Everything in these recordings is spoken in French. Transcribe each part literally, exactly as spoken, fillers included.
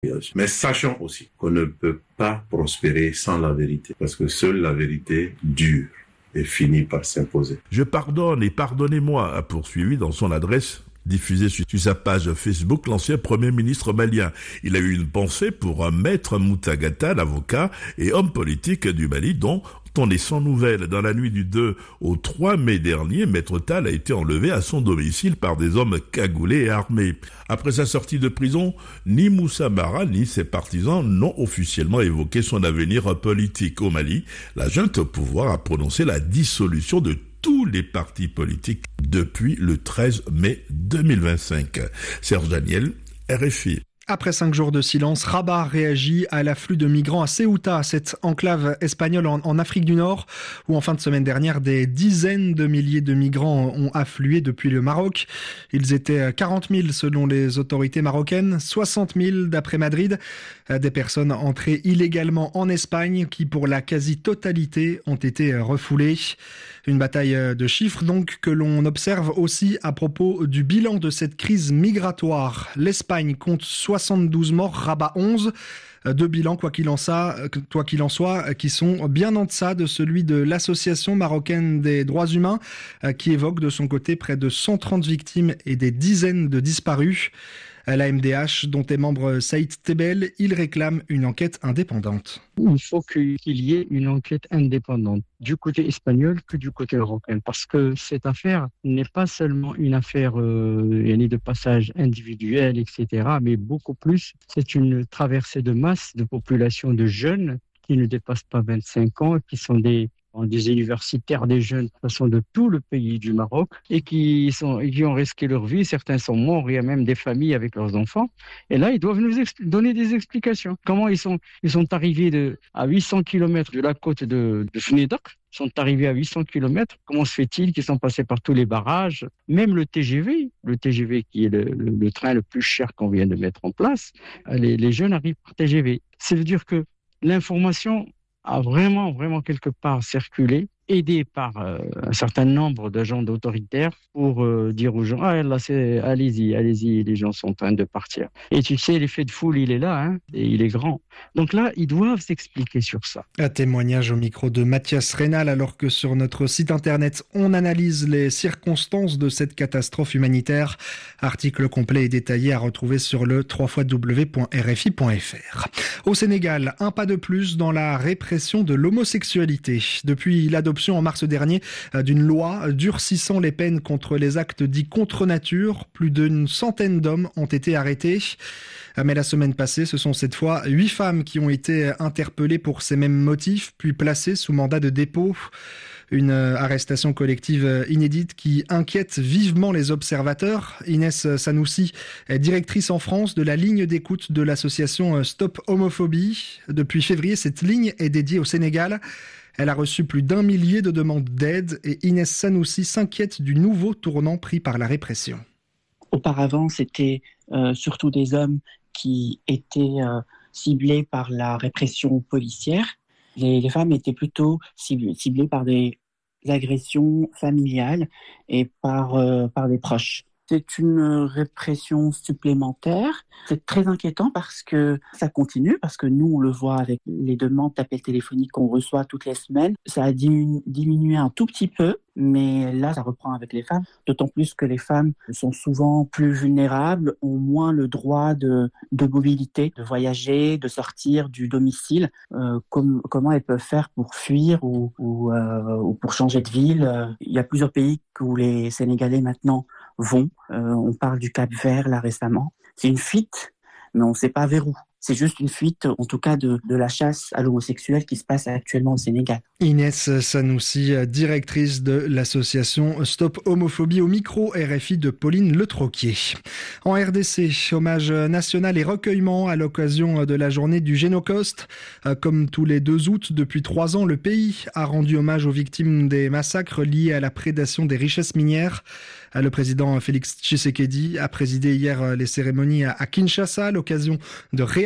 Mais sachons aussi qu'on ne peut pas prospérer sans la vérité, parce que seule la vérité dure et finit par s'imposer. Je pardonne et pardonnez-moi, a poursuivi dans son adresse diffusée sur sa page Facebook l'ancien Premier ministre malien. Il a eu une pensée pour Maître Moutagata, l'avocat et homme politique du Mali, dont on est sans nouvelles. Dans la nuit du deux au trois mai dernier, Maître Tall a été enlevé à son domicile par des hommes cagoulés et armés. Après sa sortie de prison, ni Moussa Mara ni ses partisans n'ont officiellement évoqué son avenir politique. Au Mali, la junte au pouvoir a prononcé la dissolution de tous les partis politiques depuis le treize mai deux mille vingt-cinq. Serge Daniel, R F I. Après cinq jours de silence, Rabat réagit à l'afflux de migrants à Ceuta, cette enclave espagnole en, en Afrique du Nord, où en fin de semaine dernière, des dizaines de milliers de migrants ont afflué depuis le Maroc. Ils étaient quarante mille selon les autorités marocaines, soixante mille d'après Madrid. Des personnes entrées illégalement en Espagne qui, pour la quasi-totalité, ont été refoulées. Une bataille de chiffres donc que l'on observe aussi à propos du bilan de cette crise migratoire. L'Espagne compte soixante-douze morts, Rabat onze. Deux bilans, quoi qu'il en soit, quoi qu'il en soit, qui sont bien en deçà de celui de l'Association marocaine des droits humains, qui évoque de son côté près de cent trente victimes et des dizaines de disparus. La M D H, dont est membre Saïd Tebel, il réclame une enquête indépendante. Il faut qu'il y ait une enquête indépendante du côté espagnol que du côté européen, parce que cette affaire n'est pas seulement une affaire euh, de passage individuel, et cetera, mais beaucoup plus, c'est une traversée de masse de population de jeunes qui ne dépassent pas vingt-cinq ans, qui sont des des universitaires, des jeunes de façon de tout le pays du Maroc et qui, sont, qui ont risqué leur vie. Certains sont morts, il y a même des familles avec leurs enfants. Et là, ils doivent nous expl- donner des explications. Comment ils sont, ils sont arrivés de, à huit cents kilomètres de la côte de, de Fnédoc, ils sont arrivés à huit cents kilomètres. Comment se fait-il qu'ils sont passés par tous les barrages? Même le T G V, le T G V qui est le, le, le train le plus cher qu'on vient de mettre en place, les, les jeunes arrivent par T G V. C'est-à-dire que l'information a vraiment, vraiment quelque part circulé, aidé par euh, un certain nombre d'agents autoritaires pour euh, dire aux gens « Ah là, c'est, allez-y, allez-y, les gens sont en train de partir. » Et tu sais, l'effet de foule, il est là, hein, et il est grand. Donc là, ils doivent s'expliquer sur ça. Un témoignage au micro de Mathias Rénal, alors que sur notre site internet, on analyse les circonstances de cette catastrophe humanitaire. Article complet et détaillé à retrouver sur le w w w point r f i point f r. Au Sénégal, un pas de plus dans la répression de l'homosexualité. Depuis l'adoption en mars dernier d'une loi durcissant les peines contre les actes dits contre nature, plus d'une centaine d'hommes ont été arrêtés. Mais la semaine passée, ce sont cette fois huit femmes qui ont été interpellées pour ces mêmes motifs, puis placées sous mandat de dépôt. Une arrestation collective inédite qui inquiète vivement les observateurs. Inès Sanoussi est directrice en France de la ligne d'écoute de l'association Stop Homophobie. Depuis février, cette ligne est dédiée au Sénégal. Elle a reçu plus d'un millier de demandes d'aide et Inès Sanoussi s'inquiète du nouveau tournant pris par la répression. Auparavant, c'était euh, surtout des hommes qui étaient euh, ciblés par la répression policière. Les, les femmes étaient plutôt ciblées, ciblées par des agressions familiales et par, euh, par des proches. C'est une répression supplémentaire. C'est très inquiétant parce que ça continue, parce que nous, on le voit avec les demandes d'appels téléphoniques qu'on reçoit toutes les semaines. Ça a diminu- diminué un tout petit peu, mais là, ça reprend avec les femmes. D'autant plus que les femmes sont souvent plus vulnérables, ont moins le droit de, de mobilité, de voyager, de sortir du domicile. Euh, com- comment elles peuvent faire pour fuir ou, ou, euh, ou pour changer de ville? Il y a plusieurs pays où les Sénégalais maintenant vont. Euh, on parle du Cap-Vert là récemment. C'est une fuite, mais on ne sait pas vers où. C'est juste une fuite, en tout cas, de, de la chasse à l'homosexuel qui se passe actuellement au Sénégal. Inès Sanoussi, directrice de l'association Stop Homophobie, au micro R F I de Pauline Le Troquier. En R D C, hommage national et recueillement à l'occasion de la journée du Génocauste. Comme tous les deux août, depuis trois ans, le pays a rendu hommage aux victimes des massacres liés à la prédation des richesses minières. Le président Félix Tshisekedi a présidé hier les cérémonies à Kinshasa à l'occasion de réaffirmer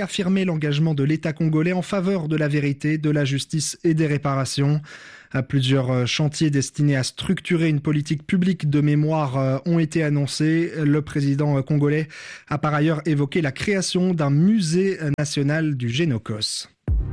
réaffirmé l'engagement de l'État congolais en faveur de la vérité, de la justice et des réparations. Plusieurs chantiers destinés à structurer une politique publique de mémoire ont été annoncés. Le président congolais a par ailleurs évoqué la création d'un musée national du Génocos.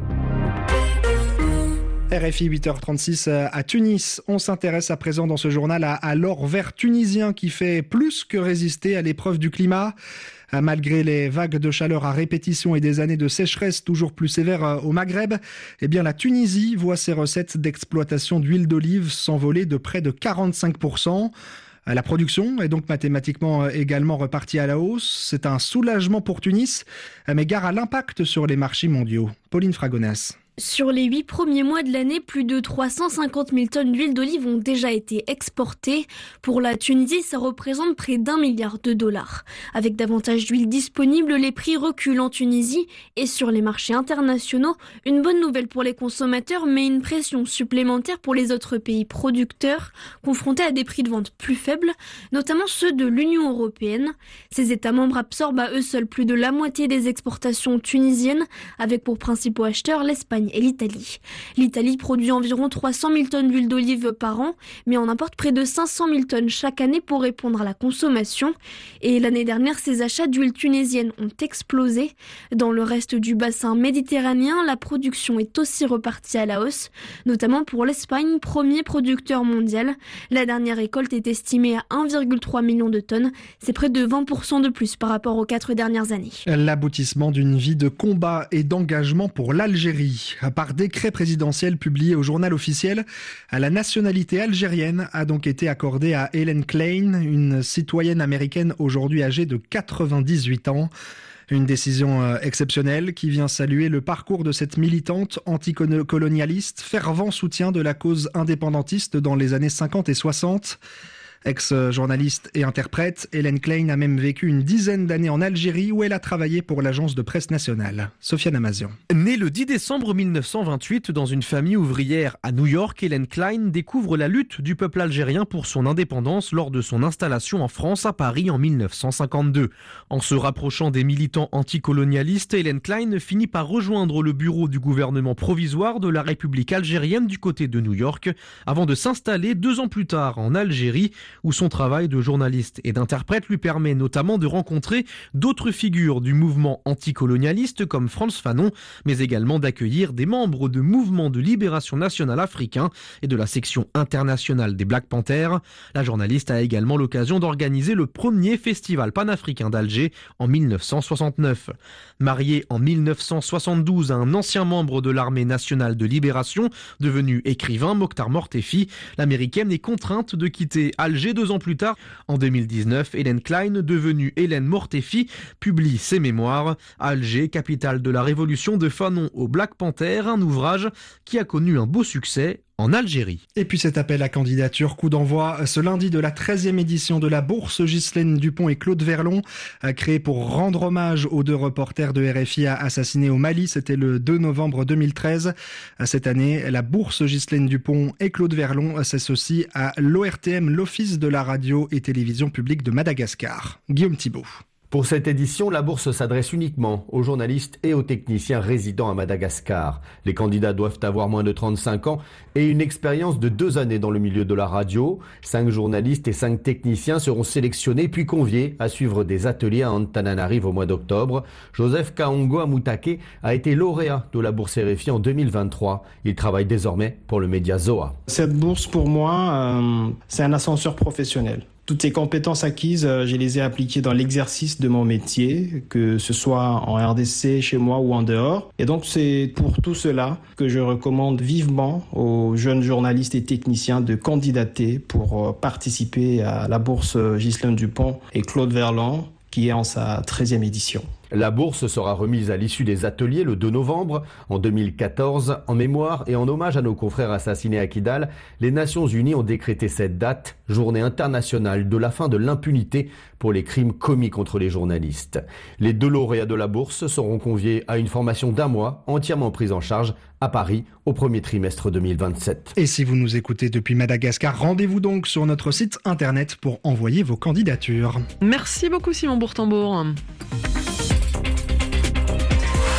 R F I huit heures trente-six à Tunis. On s'intéresse à présent dans ce journal à, à l'or vert tunisien qui fait plus que résister à l'épreuve du climat. Malgré les vagues de chaleur à répétition et des années de sécheresse toujours plus sévères au Maghreb, eh bien la Tunisie voit ses recettes d'exploitation d'huile d'olive s'envoler de près de quarante-cinq pour cent. La production est donc mathématiquement également repartie à la hausse. C'est un soulagement pour Tunis, mais gare à l'impact sur les marchés mondiaux. Pauline Fragonès. Sur les huit premiers mois de l'année, plus de trois cent cinquante mille tonnes d'huile d'olive ont déjà été exportées. Pour la Tunisie, ça représente près d'un milliard de dollars. Avec davantage d'huile disponible, les prix reculent en Tunisie et sur les marchés internationaux. Une bonne nouvelle pour les consommateurs, mais une pression supplémentaire pour les autres pays producteurs, confrontés à des prix de vente plus faibles, notamment ceux de l'Union européenne. Ces États membres absorbent à eux seuls plus de la moitié des exportations tunisiennes, avec pour principaux acheteurs l'Espagne et l'Italie. L'Italie produit environ trois cent mille tonnes d'huile d'olive par an, mais en importe près de cinq cent mille tonnes chaque année pour répondre à la consommation. Et l'année dernière, ces achats d'huile tunisienne ont explosé. Dans le reste du bassin méditerranéen, la production est aussi repartie à la hausse, notamment pour l'Espagne, premier producteur mondial. La dernière récolte est estimée à un virgule trois million de tonnes. C'est près de vingt pour cent de plus par rapport aux quatre dernières années. L'aboutissement d'une vie de combat et d'engagement pour l'Algérie. Par décret présidentiel publié au journal officiel, la nationalité algérienne a donc été accordée à Helen Klein, une citoyenne américaine aujourd'hui âgée de quatre-vingt-dix-huit ans. Une décision exceptionnelle qui vient saluer le parcours de cette militante anticolonialiste, fervent soutien de la cause indépendantiste dans les années cinquante et soixante. Ex-journaliste et interprète, Helen Klein a même vécu une dizaine d'années en Algérie où elle a travaillé pour l'agence de presse nationale. Sofiane Amazian. Née le dix décembre mille neuf cent vingt-huit dans une famille ouvrière à New York, Helen Klein découvre la lutte du peuple algérien pour son indépendance lors de son installation en France à Paris en mille neuf cent cinquante-deux. En se rapprochant des militants anticolonialistes, Helen Klein finit par rejoindre le bureau du gouvernement provisoire de la République algérienne du côté de New York, avant de s'installer deux ans plus tard en Algérie, où son travail de journaliste et d'interprète lui permet notamment de rencontrer d'autres figures du mouvement anticolonialiste comme Frantz Fanon, mais également d'accueillir des membres de mouvements de libération nationale africains et de la section internationale des Black Panthers. La journaliste a également l'occasion d'organiser le premier festival panafricain d'Alger en mille neuf cent soixante-neuf. Mariée en mille neuf cent soixante-douze à un ancien membre de l'armée nationale de libération, devenu écrivain, Mokhtar Mortefi, l'américaine est contrainte de quitter Alger deux ans plus tard. En deux mille dix-neuf, Helen Klein, devenue Hélène Mortefi, publie ses mémoires. Alger, capitale de la révolution de Fanon au Black Panther, un ouvrage qui a connu un beau succès en Algérie. Et puis cet appel à candidature, coup d'envoi ce lundi de la treizième édition de la bourse Ghislaine Dupont et Claude Verlon, créée pour rendre hommage aux deux reporters de R F I assassinés au Mali. C'était le deux novembre deux mille treize. Cette année, la bourse Ghislaine Dupont et Claude Verlon s'associe à l'O R T M, l'Office de la radio et télévision publique de Madagascar. Guillaume Thibault. Pour cette édition, la bourse s'adresse uniquement aux journalistes et aux techniciens résidant à Madagascar. Les candidats doivent avoir moins de trente-cinq ans et une expérience de deux années dans le milieu de la radio. Cinq journalistes et cinq techniciens seront sélectionnés puis conviés à suivre des ateliers à Antananarive au mois d'octobre. Joseph Kaongo Amutake a été lauréat de la bourse R F I en deux mille vingt-trois. Il travaille désormais pour le média Zoa. Cette bourse, pour moi, euh, c'est un ascenseur professionnel. Toutes ces compétences acquises, je les ai appliquées dans l'exercice de mon métier, que ce soit en R D C, chez moi ou en dehors. Et donc c'est pour tout cela que je recommande vivement aux jeunes journalistes et techniciens de candidater pour participer à la bourse Ghislaine Dupont et Claude Verlon, qui est en sa treizième édition. La bourse sera remise à l'issue des ateliers le deux novembre. En deux mille quatorze, en mémoire et en hommage à nos confrères assassinés à Kidal, les Nations Unies ont décrété cette date, journée internationale de la fin de l'impunité pour les crimes commis contre les journalistes. Les deux lauréats de la bourse seront conviés à une formation d'un mois entièrement prise en charge à Paris au premier trimestre deux mille vingt-sept. Et si vous nous écoutez depuis Madagascar, rendez-vous donc sur notre site internet pour envoyer vos candidatures. Merci beaucoup Simon Bourtambour.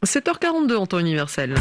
sept heures quarante-deux en temps universel.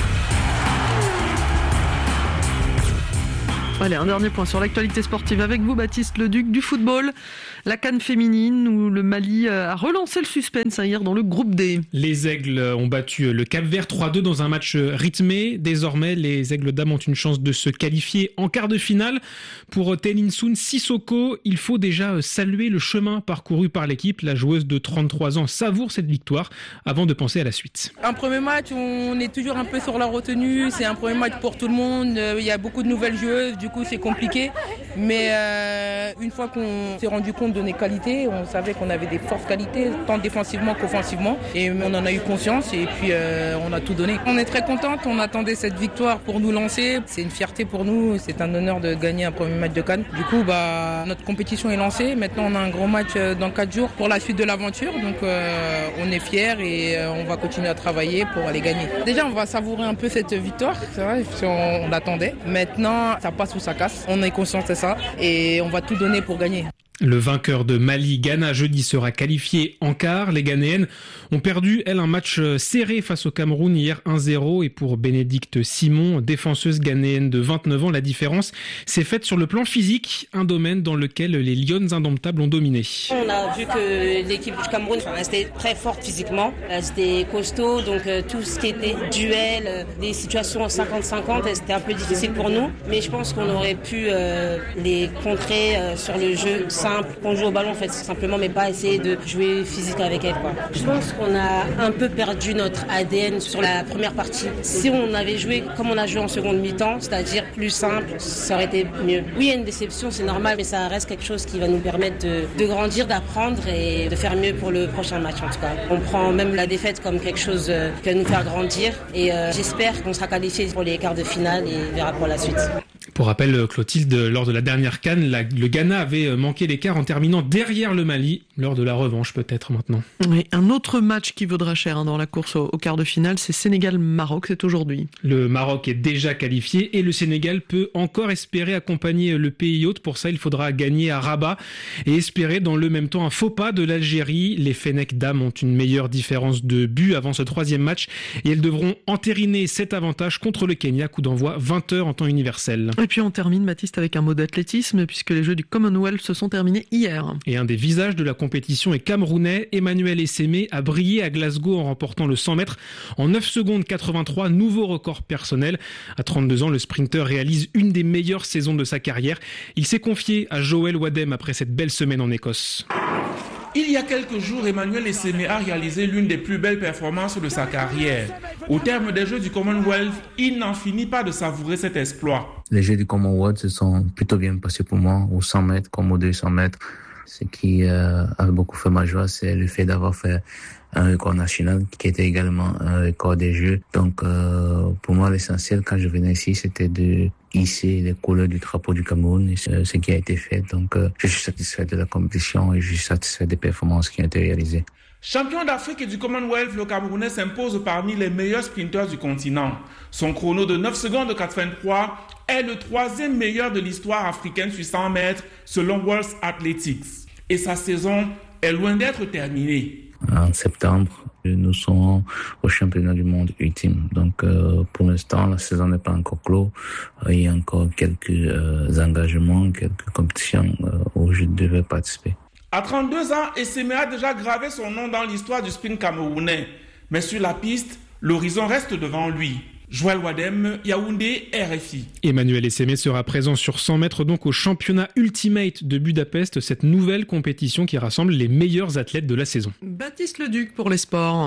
Allez, un dernier point sur l'actualité sportive avec vous, Baptiste Leduc, du football. La CAN féminine où le Mali a relancé le suspense hier dans le groupe D. Les Aigles ont battu le Cap-Vert trois deux dans un match rythmé. Désormais, les Aigles dames ont une chance de se qualifier en quart de finale. Pour Teninsoun Sissoko, il faut déjà saluer le chemin parcouru par l'équipe. La joueuse de trente-trois ans savoure cette victoire avant de penser à la suite. Un premier match, on est toujours un peu sur la retenue. C'est un premier match pour tout le monde. Il y a beaucoup de nouvelles joueuses. Du coup, c'est compliqué. Mais euh, une fois qu'on s'est rendu compte de nos qualités, on savait qu'on avait des fortes qualités, tant défensivement qu'offensivement. Et on en a eu conscience et puis euh, on a tout donné. On est très contente. On attendait cette victoire pour nous lancer. C'est une fierté pour nous. C'est un honneur de gagner un premier match de CAN. Du coup, bah, notre compétition est lancée. Maintenant, on a un gros match dans quatre jours pour la suite de l'aventure. Donc, euh, on est fiers et euh, on va continuer à travailler pour aller gagner. Déjà, on va savourer un peu cette victoire. C'est vrai, on, on l'attendait. Maintenant, ça passe ou ça casse. On est conscient de ça et on va tout donner pour gagner. Le vainqueur de Mali-Ghana jeudi sera qualifié en quart. Les Ghanéennes ont perdu, elles, un match serré face au Cameroun hier un zéro. Et pour Bénédicte Simon, défenseuse ghanéenne de vingt-neuf ans, la différence s'est faite sur le plan physique, un domaine dans lequel les Lionnes indomptables ont dominé. On a vu que l'équipe du Cameroun restait très forte physiquement, c'était costaud, donc tout ce qui était duel, des situations cinquante cinquante, c'était un peu difficile pour nous. Mais je pense qu'on aurait pu euh, les contrer euh, sur le jeu simple, qu'on joue au ballon en fait simplement, mais pas essayer de jouer physique avec elle, quoi. Je pense qu'on a un peu perdu notre A D N sur la première partie. Si on avait joué comme on a joué en seconde mi-temps, c'est-à-dire plus simple, ça aurait été mieux. Oui, il y a une déception, c'est normal, mais ça reste quelque chose qui va nous permettre de, de grandir, d'apprendre et de faire mieux pour le prochain match en tout cas. On prend même la défaite comme quelque chose qui va nous faire grandir et euh, j'espère qu'on sera qualifié pour les quarts de finale et on verra pour la suite. Pour rappel, Clotilde, lors de la dernière CAN, la, le Ghana avait manqué l'écart en terminant derrière le Mali, lors de la revanche peut-être maintenant. Oui, un autre match qui vaudra cher hein, dans la course au, au quart de finale, c'est Sénégal-Maroc, c'est aujourd'hui. Le Maroc est déjà qualifié et le Sénégal peut encore espérer accompagner le pays hôte. Pour ça, il faudra gagner à Rabat et espérer dans le même temps un faux pas de l'Algérie. Les Fennecs dames ont une meilleure différence de but avant ce troisième match et elles devront entériner cet avantage contre le Kenya, coup d'envoi vingt heures en temps universel. Et puis on termine, Baptiste, avec un mot d'athlétisme puisque les Jeux du Commonwealth se sont terminés hier. Et un des visages de la compétition est camerounais. Emmanuel Essémé a brillé à Glasgow en remportant le cent mètres en neuf secondes quatre-vingt-trois, nouveau record personnel. À trente-deux ans, le sprinter réalise une des meilleures saisons de sa carrière. Il s'est confié à Joël Wadem après cette belle semaine en Écosse. Il y a quelques jours, Emmanuel Essémé a réalisé l'une des plus belles performances de sa carrière. Au terme des Jeux du Commonwealth, il n'en finit pas de savourer cet exploit. Les Jeux du Commonwealth se sont plutôt bien passés pour moi, aux cent mètres comme aux deux cents mètres. Ce qui euh, a beaucoup fait ma joie, c'est le fait d'avoir fait un record national qui était également un record des Jeux. Donc euh, pour moi, l'essentiel quand je venais ici, c'était de hisser les couleurs du drapeau du Cameroun, et c'est ce qui a été fait. Donc euh, je suis satisfait de la compétition et je suis satisfait des performances qui ont été réalisées. Champion d'Afrique et du Commonwealth, le Camerounais s'impose parmi les meilleurs sprinteurs du continent. Son chrono de neuf secondes quatre-vingt-trois est le troisième meilleur de l'histoire africaine sur cent mètres selon World Athletics. Et sa saison est loin d'être terminée. En septembre, nous serons au championnat du monde ultime. Donc euh, pour l'instant, la saison n'est pas encore close. Il y a encore quelques euh, engagements, quelques compétitions euh, où je devais participer. À trente-deux ans, Essémé a déjà gravé son nom dans l'histoire du sprint camerounais. Mais sur la piste, l'horizon reste devant lui. Joël Wadem, Yaoundé, R F I. Emmanuel Essémé sera présent sur cent mètres donc au championnat Ultimate de Budapest, cette nouvelle compétition qui rassemble les meilleurs athlètes de la saison. Baptiste Leduc pour les sports.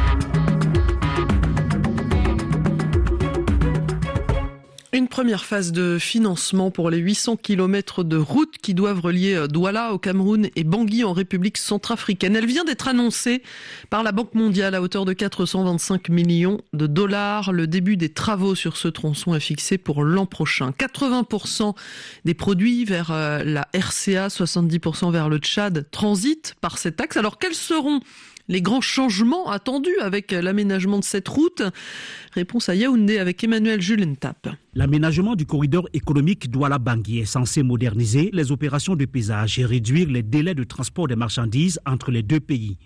Une première phase de financement pour les huit cents kilomètres de route qui doivent relier Douala au Cameroun et Bangui en République centrafricaine. Elle vient d'être annoncée par la Banque mondiale à hauteur de quatre cent vingt-cinq millions de dollars. Le début des travaux sur ce tronçon est fixé pour l'an prochain. quatre-vingts pour cent des produits vers la R C A, soixante-dix pour cent vers le Tchad transitent par cet axe. Alors quels seront les grands changements attendus avec l'aménagement de cette route? Réponse à Yaoundé avec Emmanuel Julentap. L'aménagement du corridor économique Douala-Bangui est censé moderniser les opérations de paysage et réduire les délais de transport des marchandises entre les deux pays.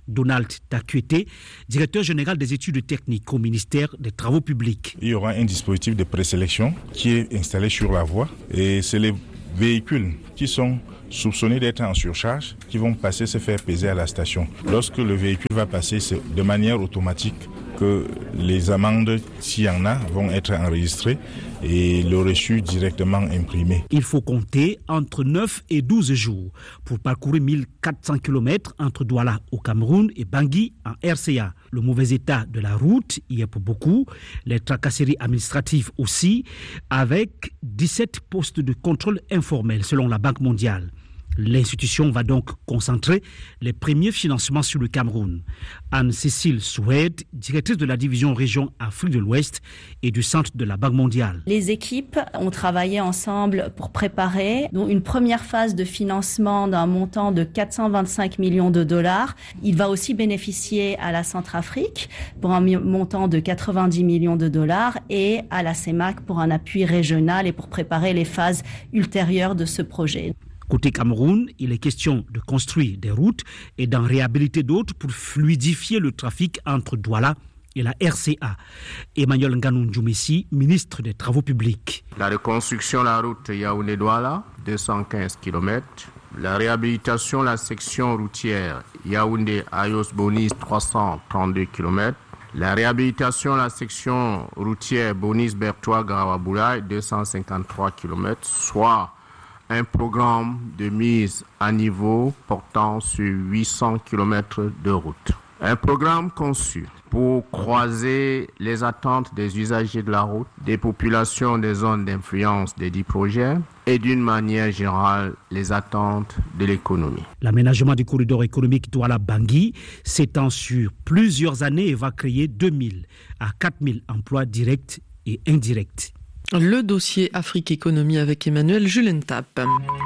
Donald Takuete, directeur général des études techniques au ministère des Travaux publics. Il y aura un dispositif de présélection qui est installé sur la voie et c'est les véhicules qui sont soupçonnés d'être en surcharge qui vont passer se faire peser à la station. Lorsque le véhicule va passer, c'est de manière automatique que les amendes, s'il y en a, vont être enregistrées et le reçu directement imprimé. Il faut compter entre neuf et douze jours pour parcourir mille quatre cents kilomètres entre Douala au Cameroun et Bangui en R C A. Le mauvais état de la route y est pour beaucoup, les tracasseries administratives aussi, avec dix-sept postes de contrôle informels selon la Banque mondiale. L'institution va donc concentrer les premiers financements sur le Cameroun. Anne-Cécile Soued, directrice de la division région Afrique de l'Ouest et du centre de la Banque mondiale. Les équipes ont travaillé ensemble pour préparer donc une première phase de financement d'un montant de quatre cent vingt-cinq millions de dollars. Il va aussi bénéficier à la Centrafrique pour un montant de quatre-vingt-dix millions de dollars et à la C E M A C pour un appui régional et pour préparer les phases ultérieures de ce projet. Côté Cameroun, il est question de construire des routes et d'en réhabiliter d'autres pour fluidifier le trafic entre Douala et la R C A. Emmanuel Nganou Djoumessi, ministre des Travaux publics. La reconstruction de la route Yaoundé-Douala, deux cent quinze kilomètres. La réhabilitation de la section routière Yaoundé-Ayos-Bonis, trois cent trente-deux kilomètres. La réhabilitation de la section routière Bonis-Bertois-Garawaboulaye, deux cent cinquante-trois kilomètres, soit un programme de mise à niveau portant sur huit cents kilomètres de route. Un programme conçu pour croiser les attentes des usagers de la route, des populations des zones d'influence des dix projets et d'une manière générale les attentes de l'économie. L'aménagement du corridor économique Douala-Bangui s'étend sur plusieurs années et va créer deux mille à quatre mille emplois directs et indirects. Le dossier Afrique Économie avec Emmanuel Julentap.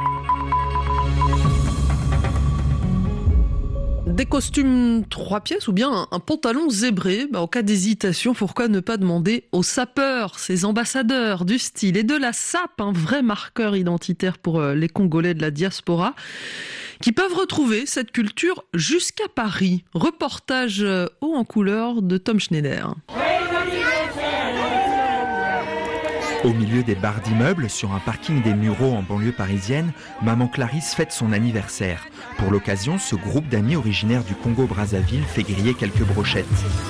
Des costumes trois pièces ou bien un pantalon zébré, bah en cas d'hésitation, pourquoi ne pas demander aux sapeurs, ces ambassadeurs du style et de la S A P, un vrai marqueur identitaire pour les Congolais de la diaspora, qui peuvent retrouver cette culture jusqu'à Paris. Reportage haut en couleur de Tom Schneider. Au milieu des barres d'immeubles, sur un parking des Mureaux en banlieue parisienne, Maman Clarisse fête son anniversaire. Pour l'occasion, ce groupe d'amis originaires du Congo-Brazzaville fait griller quelques brochettes.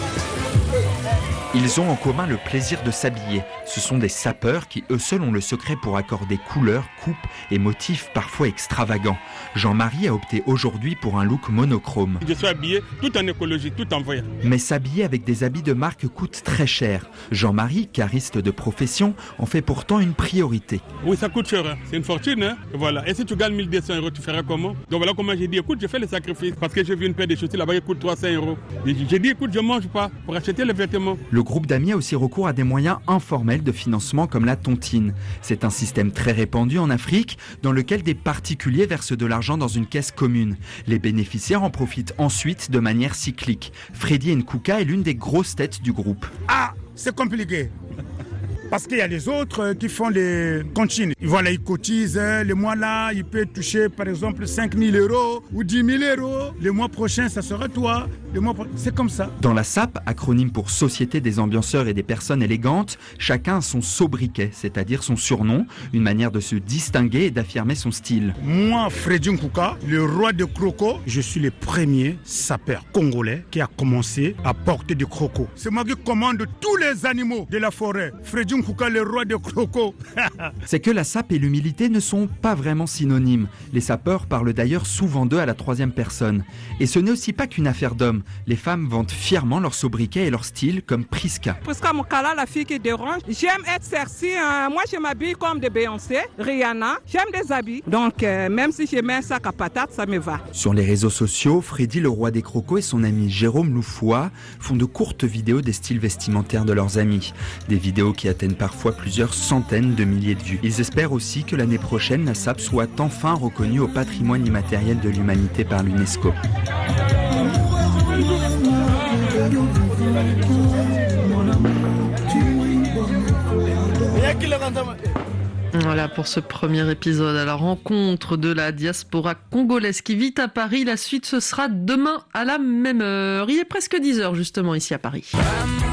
Ils ont en commun le plaisir de s'habiller. Ce sont des sapeurs qui, eux seuls, ont le secret pour accorder couleurs, coupes et motifs parfois extravagants. Jean-Marie a opté aujourd'hui pour un look monochrome. Je suis habillé tout en écologie, tout en voyant. Mais s'habiller avec des habits de marque coûte très cher. Jean-Marie, cariste de profession, en fait pourtant une priorité. Oui, ça coûte cher, hein. C'est une fortune. Hein. Voilà. Et si tu gagnes mille deux cents euros, tu feras comment? Donc voilà comment j'ai dit, écoute, je fais le sacrifice parce que j'ai vu une paire de chaussures là-bas qui coûte trois cents euros. J'ai dit, écoute, je ne mange pas pour acheter les vêtements. Le groupe d'amis a aussi recours à des moyens informels de financement comme la tontine. C'est un système très répandu en Afrique dans lequel des particuliers versent de l'argent dans une caisse commune. Les bénéficiaires en profitent ensuite de manière cyclique. Freddy Nkouka est l'une des grosses têtes du groupe. Ah, c'est compliqué. Parce qu'il y a les autres qui font les comptines. Voilà, ils cotisent. Le mois là, il peut toucher par exemple cinq mille euros ou dix mille euros. Le mois prochain, ça sera toi. Le mois pro... C'est comme ça. Dans la S A P, acronyme pour Société des ambianceurs et des personnes élégantes, chacun a son sobriquet, c'est-à-dire son surnom, une manière de se distinguer et d'affirmer son style. Moi, Freddy Nkouka, le roi de croco, je suis le premier sapeur congolais qui a commencé à porter du croco. C'est moi qui commande tous les animaux de la forêt. Freddy Nkouka, le roi de croco. C'est que la S A P et l'humilité ne sont pas vraiment synonymes. Les sapeurs parlent d'ailleurs souvent d'eux à la troisième personne. Et ce n'est aussi pas qu'une affaire d'hommes. Les femmes vantent fièrement leur sobriquet et leur style, comme Priska. Priska Mokala, la fille qui dérange. J'aime être sexy. Hein. Moi, je m'habille comme de Beyoncé, Rihanna. J'aime des habits. Donc, euh, même si je mets un sac à patates, ça me va. Sur les réseaux sociaux, Freddy, le roi des crocos, et son ami Jérôme Loufoua font de courtes vidéos des styles vestimentaires de leurs amis. Des vidéos qui atteignent parfois plusieurs centaines de milliers de vues. Ils espèrent aussi que l'année prochaine, la S A P soit enfin reconnue au patrimoine immatériel de l'humanité par l'UNESCO. Voilà pour ce premier épisode à la rencontre de la diaspora congolaise qui vit à Paris. La suite, ce sera demain à la même heure. Il est presque dix heures justement ici à Paris.